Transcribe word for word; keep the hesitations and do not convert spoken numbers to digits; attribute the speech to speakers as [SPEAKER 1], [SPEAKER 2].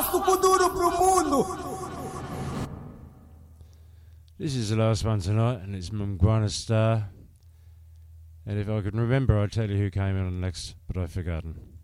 [SPEAKER 1] passo com duro pro mundo.
[SPEAKER 2] This is the last one tonight, and it's Mumguana Star. And if I could remember, I'd tell you who came in next, but I've forgotten.